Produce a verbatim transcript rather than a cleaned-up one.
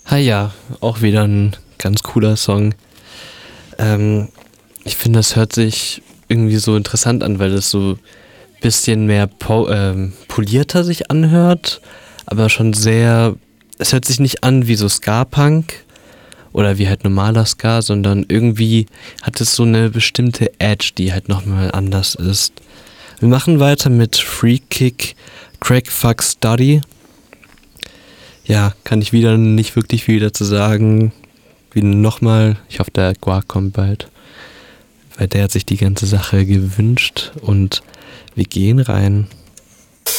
Ah ja, auch wieder ein ganz cooler Song. Ähm, ich finde, das hört sich irgendwie so interessant an, weil es so ein bisschen mehr po- ähm, polierter sich anhört, aber schon sehr, es hört sich nicht an wie so Ska-Punk oder wie halt normaler Ska, sondern irgendwie hat es so eine bestimmte Edge, die halt nochmal anders ist. Wir machen weiter mit Free Kick, Crack Fuck Study. Ja, kann ich wieder nicht wirklich viel dazu sagen. Wie nochmal, ich hoffe, der Guac kommt bald, weil der hat sich die ganze Sache gewünscht und wir gehen rein.